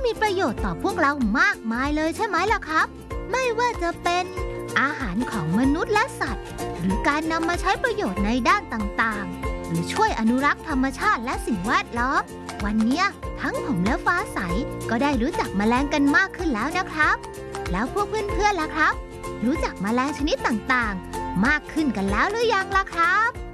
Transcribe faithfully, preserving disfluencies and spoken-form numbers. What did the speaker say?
มีประโยชน์ต่อพวกเรามากมายเลยใช่ไหมล่ะครับไม่ว่าจะเป็นอาหารของมนุษย์และสัตว์หรือการนำมาใช้ประโยชน์ในด้านต่างๆหรือช่วยอนุรักษ์ธรรมชาติและสิ่งแวดล้อมวันนี้ทั้งผมและฟ้าใสก็ได้รู้จักแมลงกันมากขึ้นแล้วนะครับแล้วพวกเพื่อนๆล่ะครับรู้จักแมลงชนิดต่างๆมากขึ้นกันแล้วหรือยังล่ะครับ